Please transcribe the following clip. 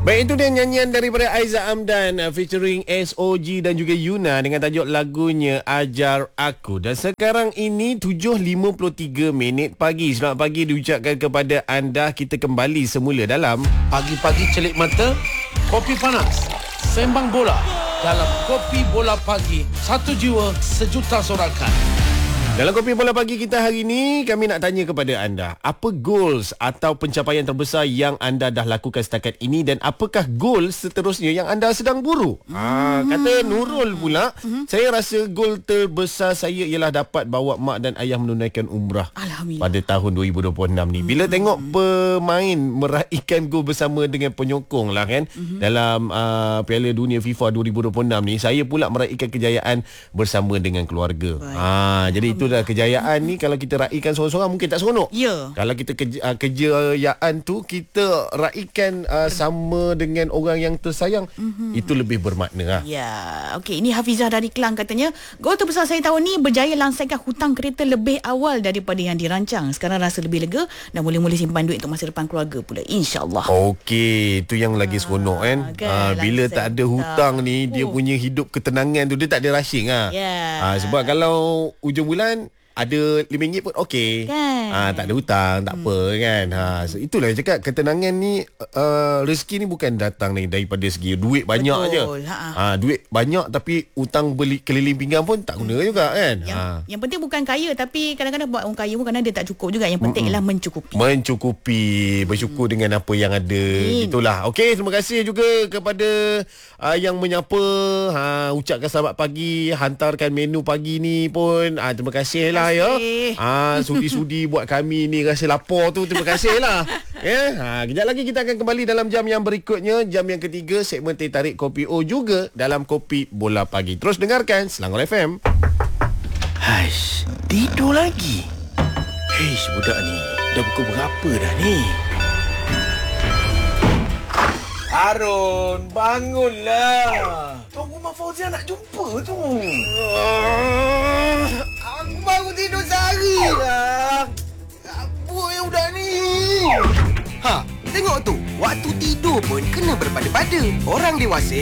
Baik, itu dia nyanyian daripada Aiza Amdan featuring SOG dan juga Yuna dengan tajuk lagunya Ajar Aku. Dan sekarang ini 7.53 pagi. Selamat pagi diucapkan kepada anda. Kita kembali semula dalam Pagi-pagi celik mata, kopi panas, sembang bola dalam Kopi Bola Pagi. Satu jiwa, sejuta sorakan. Dalam Kopi Bola Pagi kita hari ini, kami nak tanya kepada anda, apa goals atau pencapaian terbesar yang anda dah lakukan setakat ini dan apakah goals seterusnya yang anda sedang buru? Kata Nurul pula, saya rasa goal terbesar saya ialah dapat bawa mak dan ayah menunaikan umrah pada tahun 2026 ni. Bila tengok pemain meraihkan gol bersama dengan penyokong lah kan, dalam Piala Dunia FIFA 2026 ni, saya pula meraihkan kejayaan bersama dengan keluarga. Jadi itu dah kejayaan ni, kalau kita raikan seorang-seorang mungkin tak seronok. Kalau kita kejayaan tu kita raikan sama dengan orang yang tersayang, itu lebih bermakna lah. Okey, ini Hafizah dari Kelang katanya, gol terbesar saya tahun ni berjaya langsaikan hutang kereta lebih awal daripada yang dirancang. Sekarang rasa lebih lega dan boleh simpan duit untuk masa depan keluarga pula, insya-Allah. Okey, itu yang lagi seronok kan. Bila tak ada hutang ni, dia punya hidup ketenangan tu, dia tak ada rushing sebab kalau ujung bulan ada RM5 pun okey kan? Tak ada hutang, tak apa kan. So, itulah yang cakap, ketenangan ni rezeki ni bukan datang ni daripada segi duit banyak. Betul. Duit banyak tapi hutang beli keliling pinggang pun tak guna juga kan. Yang penting bukan kaya, tapi kadang-kadang buat orang kaya pun kadang dia tak cukup juga. Yang penting ialah mencukupi, bersyukur dengan apa yang ada. Itulah. Okey, terima kasih juga kepada yang menyapa, ucapkan selamat pagi, hantarkan menu pagi ni pun. Terima kasih lah ya. Sudi-sudi buat kami ni rasa lapar tu. Terima kasih lah. Kejap lagi kita akan kembali dalam jam yang berikutnya, jam yang ketiga, segmen Teh Tarik Kopi O juga dalam Kopi Bola Pagi. Terus dengarkan Selangor FM. Haish, tidur lagi. Heish, budak ni dah pukul berapa dah ni? Harun, bangunlah. Tuan Rumah Fauzia nak jumpa tu. Aku baru tidur sehari lah. Apa yang budak ni? Tengok tu. Waktu tidur pun kena berpada-pada. Orang dewasa